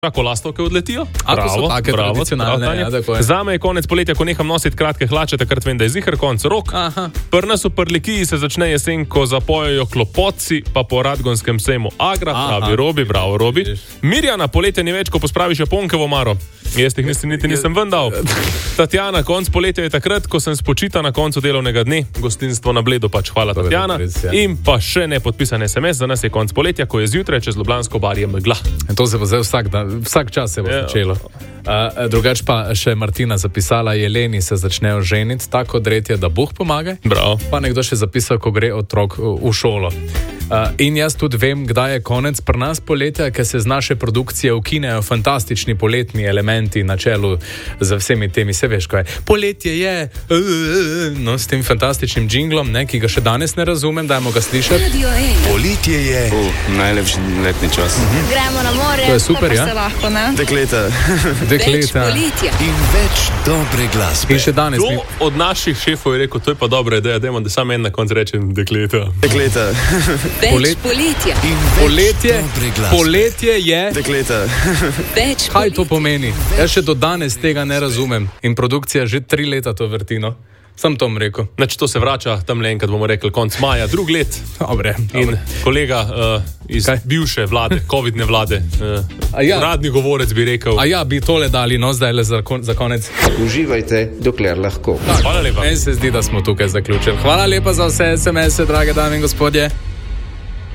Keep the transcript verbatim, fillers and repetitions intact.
Tako lastovke odletijo. Ako so take bravo, tradicionalne, bravo, ja, tako je. Zame je konec poletja, ko neham nositi kratke hlače, takrat vem, da je ziher konc rok. Aha. Pri nas v Prlekiji se začne jesen, ko zapojejo klopotci, pa po Radgonskem sejmu Agra, pravi Robi, bravo Robi. Mirjana, poletje ni več, ko pospraviš Japonke v omaro. Jaz teh nisi, niti nisem vendal. Tatjana, konc poletja je takrat, ko sem spočita na koncu delovnega dne. Gostinstvo na Bledu pač, hvala Tatjana. In pa še ne podpisan es em es, za nas je konc poletja, ko je zjutraj čez Ljubljansko barje megla. In to se bo zdaj vsak, dan, vsak čas se bo začelo. Uh, drugač pa še Martina zapisala, Jeleni se začnejo ženiti, tako odretje, da Bog pomaga. Bravo. Pa nekdo še zapisal, ko gre otrok v šolo. Uh, in jaz tudi vem, kdaj je konec pri nas poletja, ker se z naše produkcije ukinejo fantastični poletni elementi na čelu z vsemi temi, se veš, kaj je. Poletje je, uh, no, s tem fantastičnim džinglom, ne, ki ga še danes ne razumem, dajmo ga slišati. Poletje je uh, najlepši letni čas. Uh-huh. Gremo na more, to je super, ja? Se lahko, ne? Dekleta. Dekleta. In več dobre glasbe. In še danes Kdo mi... od naših šefov je rekel, to je pa dobra ideja, dajmo, da samo en na koncu rečem dekleta. Dekleta. Več poletja. Poletje, poletje je... Dekleta. Več Kaj to pomeni? Jaz še do danes tega ne razumem. In produkcija že tri leta to vrtino. Sam to vam rekel. Znači, to se vrača tam le enkrat, bomo rekli, konc maja, drug let. Dobre, In dobre. kolega uh, iz Kaj? bivše vlade, covidne vlade, uh, ja. uradni govorec bi rekel. A ja, bi tole dali, no, zdaj le za, kon, za konec. Uživajte, dokler lahko. Hvala lepa. Meni se zdi, da smo tukaj zaključili. Hvala lepa za vse es em es-e, drage dame in gospodje.